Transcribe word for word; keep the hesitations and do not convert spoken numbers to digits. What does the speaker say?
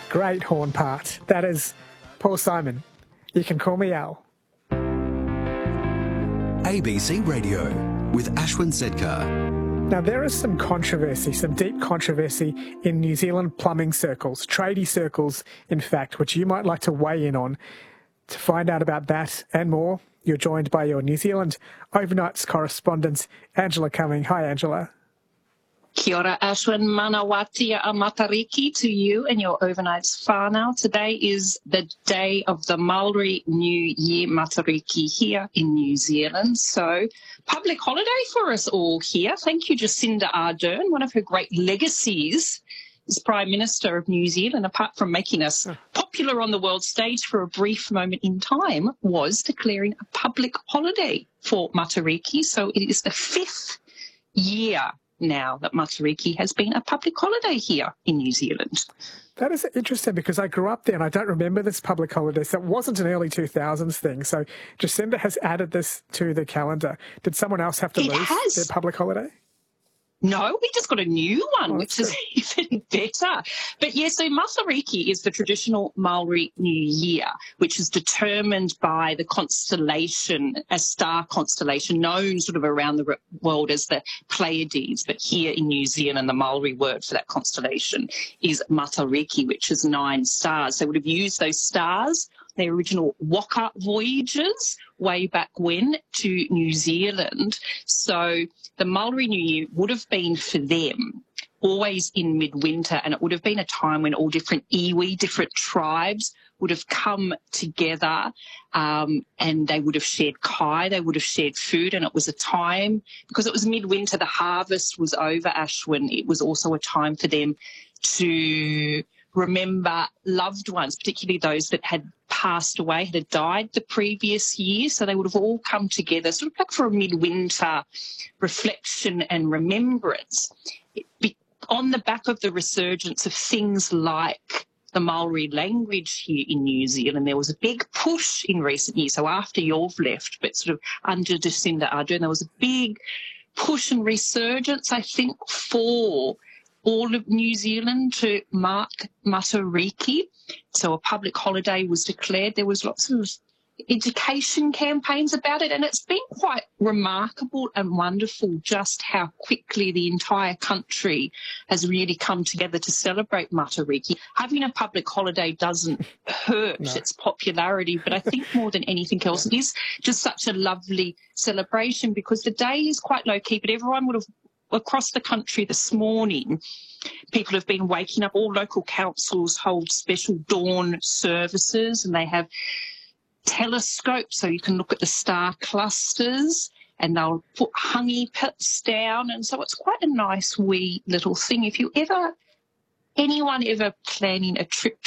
great horn part. That is Paul Simon. You can call me Al. A B C Radio with Ashwin Sedkar. Now, there is some controversy, some deep controversy in New Zealand plumbing circles, tradie circles, in fact, which you might like to weigh in on. To find out about that and more, you're joined by your New Zealand overnights correspondent, Angela Cumming. Hi, Angela. Kia ora, Ashwin. Manawatia a Matariki to you and your overnights whānau. Today is the day of the Maori New Year Matariki here in New Zealand. So, public holiday for us all here. Thank you, Jacinda Ardern. One of her great legacies as Prime Minister of New Zealand, apart from making us popular on the world stage for a brief moment in time, was declaring a public holiday for Matariki. So it is the fifth year now that Matariki has been a public holiday here in New Zealand. That is interesting because I grew up there and I don't remember this public holiday. So it wasn't an early two thousands thing. So Jacinda has added this to the calendar. Did someone else have to It lose has. their public holiday? No, we just got a new one, Oh, which that's is even better. But yeah, so Matariki is the traditional Maori New Year, which is determined by the constellation, a star constellation known sort of around the world as the Pleiades. But here in New Zealand, the Maori word for that constellation is Matariki, which is nine stars. They would have used those stars, the original Waka voyages way back when, to New Zealand. So the Maori New Year would have been for them always in midwinter, and it would have been a time when all different iwi, different tribes would have come together um, and they would have shared kai, they would have shared food, and it was a time, because it was midwinter, the harvest was over, Ashwin, it was also a time for them to remember loved ones, particularly those that had passed away, had died the previous year. So they would have all come together, sort of like for a midwinter reflection and remembrance. It, on the back of the resurgence of things like the Maori language here in New Zealand, there was a big push in recent years. So after you've left, but sort of under Jacinda Ardern, there was a big push and resurgence, I think, for all of New Zealand to mark Matariki. So a public holiday was declared. There was lots of education campaigns about it, and it's been quite remarkable and wonderful just how quickly the entire country has really come together to celebrate Matariki. Having a public holiday doesn't hurt no. its popularity, but I think more than anything else, it is just such a lovely celebration because the day is quite low-key, but everyone would have across the country this morning, people have been waking up. All local councils hold special dawn services and they have telescopes so you can look at the star clusters, and they'll put honey pits down. And so it's quite a nice wee little thing. If you ever, anyone ever planning a trip